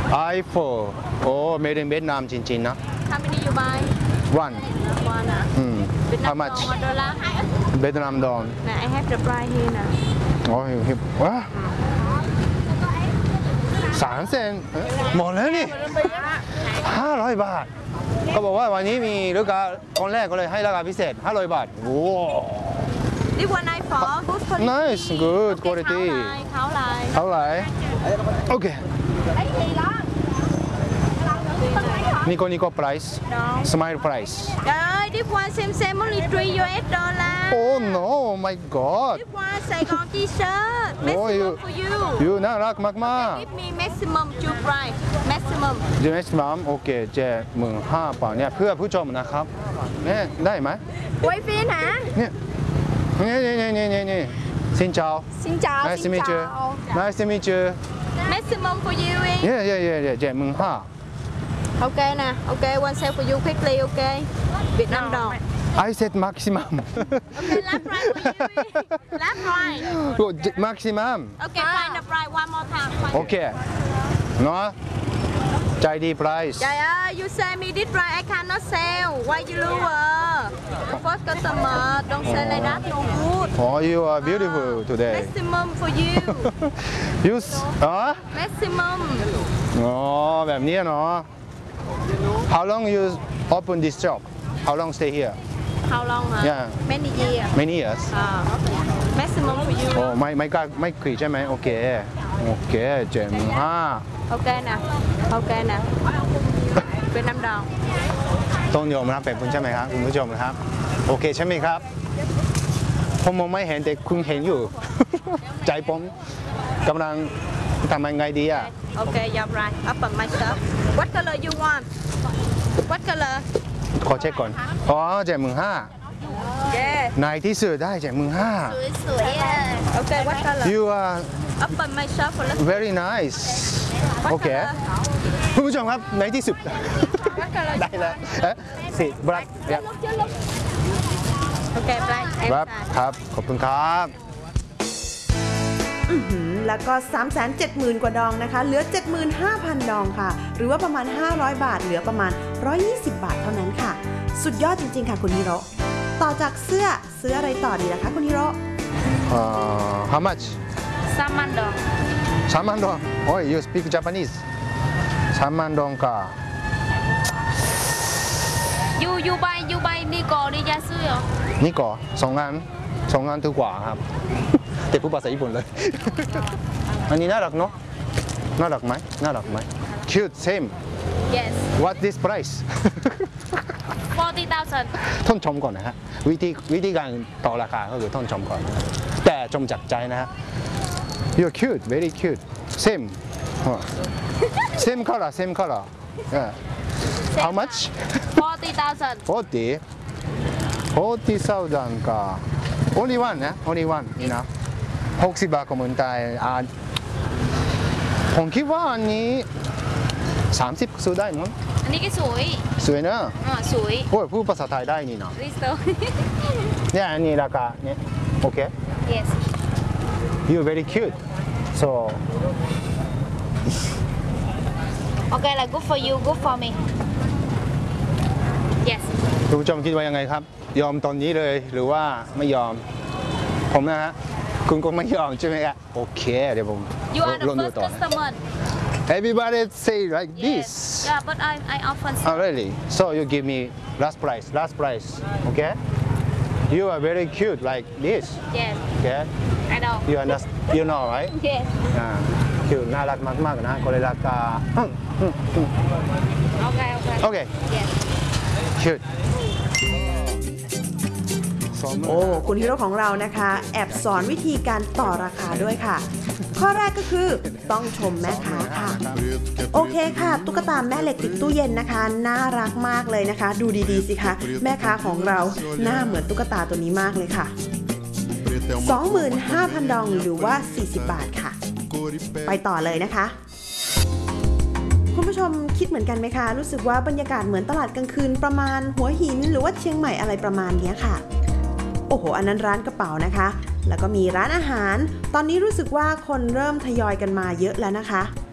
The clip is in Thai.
iPhone โอ้ made in Vietnam จริงๆนะ How many you buy one one อ่ะ how much เวียดนามดอง I have the price here นะโอ้ยว้า300,000หมดแล้วนี่500 บาทก็บอกว่าวันนี้มีลูกค้าคนแรกก็เลยให้ราคาพิเศษ500 บาทโอ้ This one I for good quality nice good quality เขาลายเท่าไหร่โอเคนิโก้ price smile price This one same only $3 oh no my god This one Saigon t-shirt maximum for you you น่ารักมาก Give me maximum two price maximum ๆจะ maximum โอเค75,000 บาทเนี่ยเพื่อผู้ชมนะครับเนี่ยได้ไหมไว้ฟินฮะเนี่ยXin chào. Xin chào. Nice to meet you. Nice to meet you. Maximum for you. Yeah. 75,000. Ok nè. Ok, one sale for you quickly. Ok. Việt Nam đồng. I said maximum. Okay, last price for you. Last price. Maximum. Okay, find the price one more time. Okay. เนาะใจดี price. Trời ơi, you say me this price I cannot sell. Why you lower? First customer, don't say like that. No good. Oh, you are beautiful today. Maximum for you. You Maximum. อ๋อแบบนี้เนาะ How long you open this shop? How long stay here? How long? Yeah. Many years. Many years. Maximum for you. โอ้ไม่กรีดใช่ไหมโอเค75,000 Ok nè. Ok nè. Việt Nam đồng. ต้องยอมรับแบบคุณใช่ไหมครับคุณผู้ชมนะครับโอเคใช่ไหมครับผมมองไม่เห็นแต่คุณเห็นอยู่ ใจผมกำลังทำยังไงดีอ่ะ Ok, you're right. Open my shop. What color you want? What color? ขอเช็คก่อนอ๋อ75,000 Yeah. ในที่สุดได้75,000 Sủi à. Ok, what color? You are Open my shop for let's very nice What โอเค color? คุณผู้ชมครับในที่สุด What color? ได้แล้วสิบลัก Ok, black. ครับครับขอบคุณครับแล้วก็ 370,000 กว่าดองนะคะเหลือ 75,000 ดองค่ะหรือว่าประมาณ500 บาทเหลือประมาณ120 บาทเท่านั้นค่ะสุดยอดจริงๆค่ะคุณฮิโร่ต่อจากเสื้ออะไรต่อดีล่ะคะคุณฮิโร่ How much? Salmon dong. 3만 동. Oh, you speak Japanese. 3만 동 가. You buy đi cò đi ra xưa. นี่ก่อ2 อันถูกกว่าครับ แต่พูดภาษาญี่ปุ่นเลย อันนี้น่ารักเนาะน่ารักไหม Cute same Yes. What this price 40,000. ต้องชมก่อนนะฮะวิธีการต่อราคาก็คือต้องชมก่อน แต่ชมจากใจนะฮะ You're cute very cute same same color yeah. How much 40,000. 40,000 ka only one นะ only one นี่นะ60 บาทของเมืองไทยผมคิดว่าอันนี้30ซื้อได้มั้งอันนี้ก็สวยสวยนะสวยโอ้ยพูดภาษาไทยได้นี่นะลิสโตเนี่ยอันนี้ราคาเนี่ยโอเค Yes. You very cute so Okay là good for you, good for me. Yes. คุณผู้ชมคิดว่ายังไงครับ ยอมตอนนี้เลยหรือว่าไม่ยอมผมนะฮะคุณก็ไม่ยอมใช่ไหมครับโอเคเดี๋ยวผม You are the ลองดู first ต่อ customer. Everybody say like this Yeah, but I often Oh really so you give me last price okay you are very cute like this Yes. okay I know. you know right Yes. cute น่ารักมากๆนะก็เลยราคา Okay. Okay Yes. cute โอ้คุณฮิโร่ของเรานะคะแอบสอนวิธีการต่อราคาด้วยค่ะ ข้อแรกก็คือต้องชมแม่ค้าค่ะโอเคค่ะตุ๊กตาแม่เหล็กติดตู้เย็นนะคะน่ารักมากเลยนะคะดูดีๆสิคะแม่ค้าของเราหน้าเหมือนตุ๊กตาตัวนี้มากเลยค่ะ 25,000 ดองหรือว่า40 บาทค่ะไปต่อเลยนะคะคุณผู้ชมคิดเหมือนกันไหมคะรู้สึกว่าบรรยากาศเหมือนตลาดกลางคืนประมาณหัวหินหรือว่าเชียงใหม่อะไรประมาณนี้ค่ะโอ้โหอันนั้นร้านกระเป๋านะคะแล้วก็มีร้านอาหารตอนนี้รู้สึกว่าคนเริ่มทยอยกันมาเยอะแล้วนะคะ